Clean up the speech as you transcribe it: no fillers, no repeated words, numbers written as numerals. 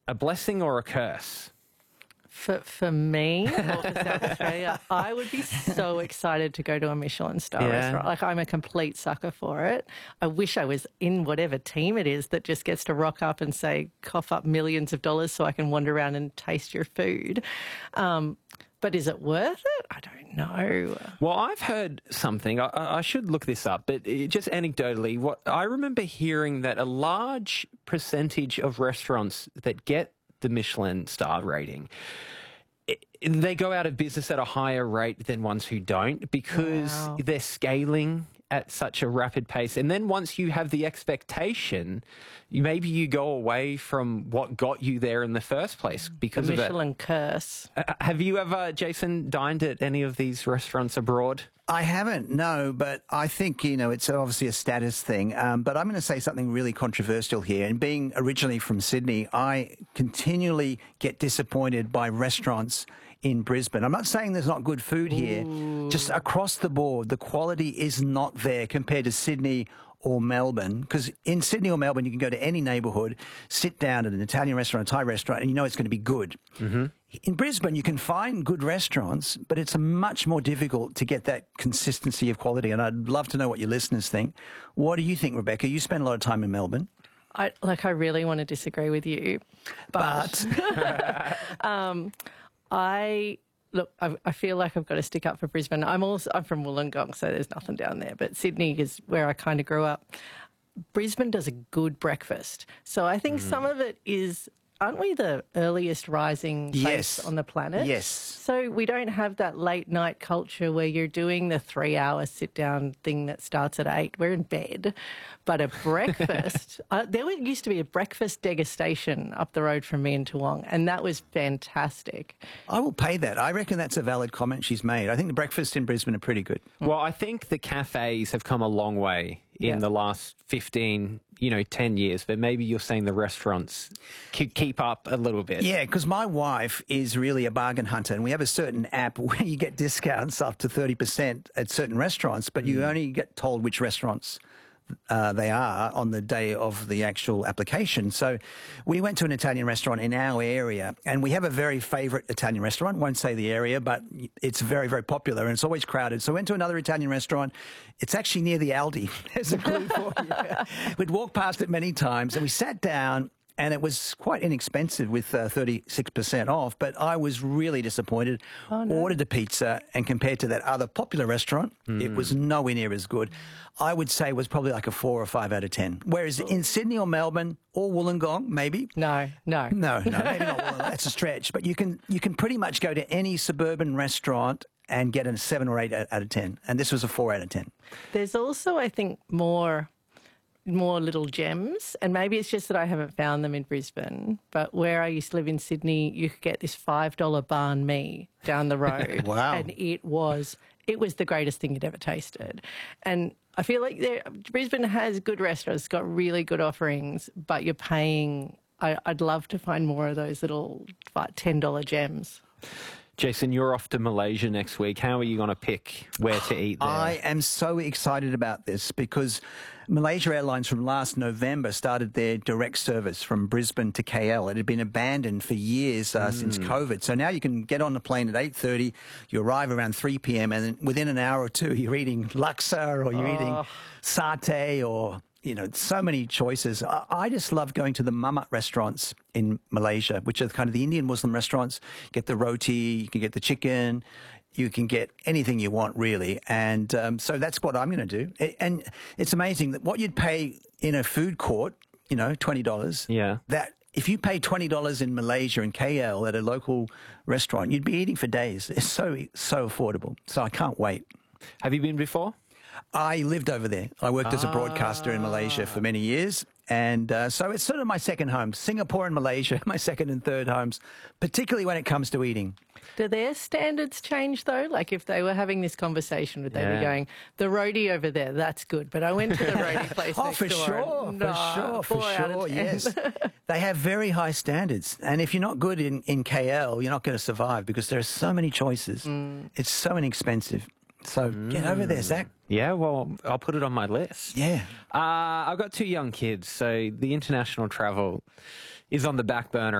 a blessing or a curse? For me, or for South Australia, I would be so excited to go to a Michelin star restaurant. Like, I'm a complete sucker for it. I wish I was in whatever team it is that just gets to rock up and say, cough up millions of dollars so I can wander around and taste your food. But is it worth it? I don't know. Well, I've heard something. I should look this up, but just anecdotally, what I remember hearing that a large percentage of restaurants that get the Michelin star rating, they go out of business at a higher rate than ones who don't, because they're scaling at such a rapid pace. And then once you have the expectation, maybe you go away from what got you there in the first place because the of it. Michelin curse. Have you ever, Jason, dined at any of these restaurants abroad? I haven't, no, but I think, it's obviously a status thing. But I'm going to say something really controversial here. And being originally from Sydney, I continually get disappointed by restaurants in Brisbane. I'm not saying there's not good food here. Just across the board, the quality is not there compared to Sydney or Melbourne. Because in Sydney or Melbourne, you can go to any neighbourhood, sit down at an Italian restaurant, a Thai restaurant, and you know it's going to be good. Mm-hmm. In Brisbane, you can find good restaurants, but it's much more difficult to get that consistency of quality. And I'd love to know what your listeners think. What do you think, Rebecca? You spend a lot of time in Melbourne. I really want to disagree with you, but I feel like I've got to stick up for Brisbane. I'm from Wollongong, so there's nothing down there, but Sydney is where I kind of grew up. Brisbane does a good breakfast, so I think some of it is. Aren't we the earliest rising place on the planet? Yes. So we don't have that late night culture where you're doing the 3-hour sit down thing that starts at 8. We're in bed. But a breakfast, there used to be a breakfast degustation up the road from me in Toowong, and that was fantastic. I will pay that. I reckon that's a valid comment she's made. I think the breakfasts in Brisbane are pretty good. Well, I think the cafes have come a long way in the last 15, 10 years, but maybe you're saying the restaurants could keep up a little bit. Yeah, because my wife is really a bargain hunter, and we have a certain app where you get discounts up to 30% at certain restaurants, but you only get told which restaurants they are on the day of the actual application. So we went to an Italian restaurant in our area, and we have a very favourite Italian restaurant. Won't say the area, but it's very, very popular, and it's always crowded. So we went to another Italian restaurant. It's actually near the Aldi. There's a clue for you. We'd walked past it many times, and we sat down, and it was quite inexpensive with 36% off, but I was really disappointed. Oh, no. Ordered a pizza, and compared to that other popular restaurant, it was nowhere near as good. I would say it was probably like a 4 or 5 out of 10. Whereas in Sydney or Melbourne or Wollongong, maybe. No, maybe not Wollongong. That's a stretch. But you can pretty much go to any suburban restaurant and get a 7 or 8 out of 10. And this was a 4 out of 10. There's also, I think, more little gems, and maybe it's just that I haven't found them in Brisbane, but where I used to live in Sydney, you could get this $5 banh mi down the road. Wow. And it was the greatest thing you'd ever tasted. And I feel like Brisbane has good restaurants, got really good offerings, but you're paying. I'd love to find more of those little $10 gems. Jason, you're off to Malaysia next week. How are you going to pick where to eat there? I am so excited about this because Malaysia Airlines from last November started their direct service from Brisbane to KL. It had been abandoned for years since COVID. So now you can get on the plane at 8:30, you arrive around 3 p.m, and then within an hour or two you're eating laksa or you're eating satay or so many choices. I just love going to the mamak restaurants in Malaysia, which are kind of the Indian Muslim restaurants. You get the roti, you can get the chicken, you can get anything you want, really. And so that's what I'm going to do. And it's amazing that what you'd pay in a food court, $20, that if you pay $20 in Malaysia and KL at a local restaurant, you'd be eating for days. It's so affordable. So I can't wait. Have you been before? I lived over there. I worked as a broadcaster in Malaysia for many years. And so it's sort of my second home. Singapore and Malaysia, my second and third homes, particularly when it comes to eating. Do their standards change, though? Like if they were having this conversation, would they be going, the roti over there, that's good, but I went to the roti place next door. For sure, yes. They have very high standards. And if you're not good in KL, you're not going to survive because there are so many choices. It's so inexpensive. So get over there, Zach. Yeah, well, I'll put it on my list. Yeah. I've got 2 young kids, so the international travel is on the back burner